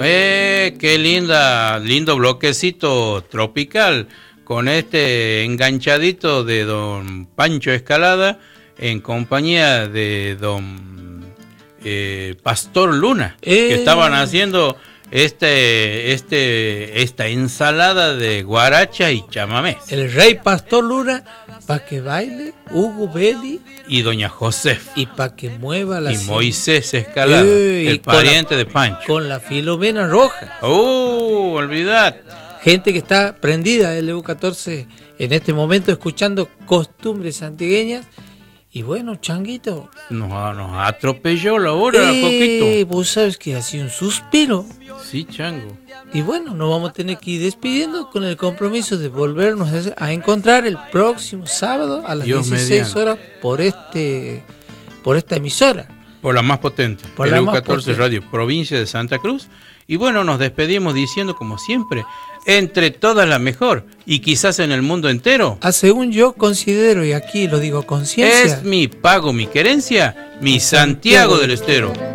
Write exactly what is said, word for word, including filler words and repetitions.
Eh, qué linda, lindo bloquecito tropical con este enganchadito de don Pancho Escalada en compañía de don eh, Pastor Luna, eh. que estaban haciendo este, este, esta ensalada de guaracha y chamamés. El rey Pastor Luna, para que baile, Hugo Belli y doña Josef. Y para que mueva la... Y Moisés Escalada, eh, el pariente la, de Pancho. Con la Filomena Roja. ¡Oh, olvidad! Gente que está prendida del E U catorce en este momento escuchando costumbres antigueñas. Y bueno, Changuito. Nos, nos atropelló la hora, eh, poquito. Vos sabes que hacía un suspiro. Sí, Chango. Y bueno, nos vamos a tener que ir despidiendo con el compromiso de volvernos a encontrar el próximo sábado a las Dios dieciséis mediano. Horas por este por esta emisora. Por la más potente. Por el la E U más catorce potente. Radio, provincia de Santa Cruz. Y bueno, nos despedimos diciendo como siempre, entre todas la mejor y quizás en el mundo entero. Ah, según yo considero, y aquí lo digo con conciencia, es mi pago, mi querencia, mi Santiago, Santiago del Estero.